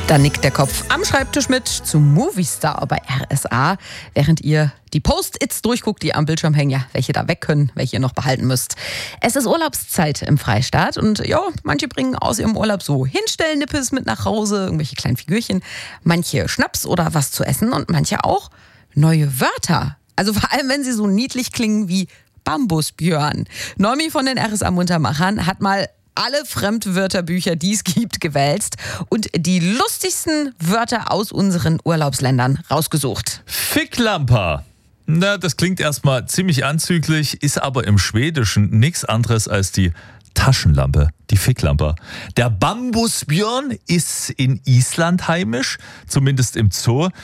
Da nickt der Kopf am Schreibtisch mit zum Movistar bei RSA, während ihr die Post-its durchguckt, die am Bildschirm hängen, ja, welche da weg können, welche ihr noch behalten müsst. Es ist Urlaubszeit im Freistaat und ja, manche bringen aus ihrem Urlaub so Hinstellnippes mit nach Hause, irgendwelche kleinen Figürchen, manche Schnaps oder was zu essen und manche auch neue Wörter. Also vor allem, wenn sie so niedlich klingen wie Bambusbjörn. Nomi von den RSA Muntermachern hat mal alle Fremdwörterbücher, die es gibt, gewälzt und die lustigsten Wörter aus unseren Urlaubsländern rausgesucht. Ficklampa. Na, das klingt erstmal ziemlich anzüglich, ist aber im Schwedischen nichts anderes als die Taschenlampe, die Ficklampe. Der Bambusbjörn ist in Island heimisch, zumindest im Zoo.